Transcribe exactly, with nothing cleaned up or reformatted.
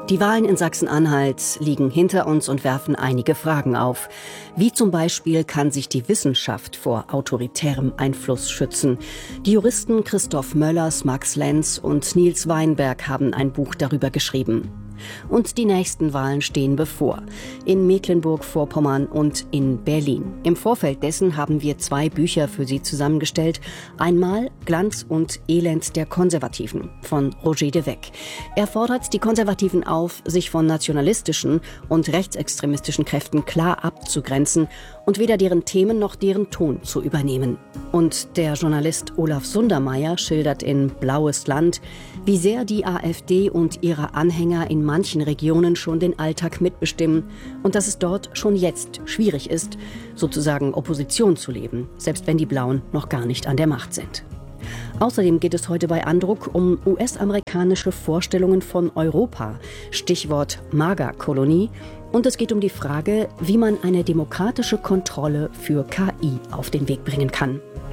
Die Wahlen in Sachsen-Anhalt liegen hinter uns und werfen einige Fragen auf. Wie zum Beispiel kann sich die Wissenschaft vor autoritärem Einfluss schützen? Die Juristen Christoph Möllers, Max Lenz und Nils Weinberg haben ein Buch darüber geschrieben. Und die nächsten Wahlen stehen bevor. In Mecklenburg-Vorpommern und in Berlin. Im Vorfeld dessen haben wir zwei Bücher für Sie zusammengestellt. Einmal Glanz und Elend der Konservativen von Roger de Weck. Er fordert die Konservativen auf, sich von nationalistischen und rechtsextremistischen Kräften klar abzugrenzen und weder deren Themen noch deren Ton zu übernehmen. Und der Journalist Olaf Sundermeier schildert in Blaues Land, wie sehr die AfD und ihre Anhänger in manchen Regionen schon den Alltag mitbestimmen und dass es dort schon jetzt schwierig ist, sozusagen Opposition zu leben, selbst wenn die Blauen noch gar nicht an der Macht sind. Außerdem geht es heute bei Andruck um U S-amerikanische Vorstellungen von Europa, Stichwort MAGA-Kolonie. Und es geht um die Frage, wie man eine demokratische Kontrolle für K I auf den Weg bringen kann.